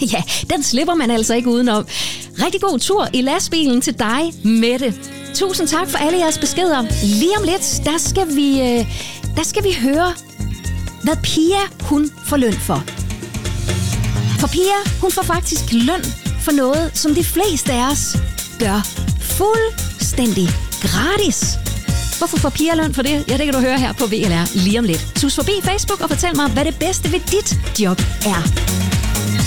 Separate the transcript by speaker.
Speaker 1: Ja, den slipper man altså ikke udenom. Rigtig god tur i lastbilen til dig, Mette. Tusind tak for alle jeres beskeder. Lige om lidt, der skal vi høre, hvad Pia, hun får løn for. For Pia, hun får faktisk løn for noget, som de fleste af os gør fuldstændig gratis. Hvorfor får Pia løn for det? Ja, det kan du høre her på VLR lige om lidt. Sus forbi Facebook og fortæl mig, hvad det bedste ved dit job er.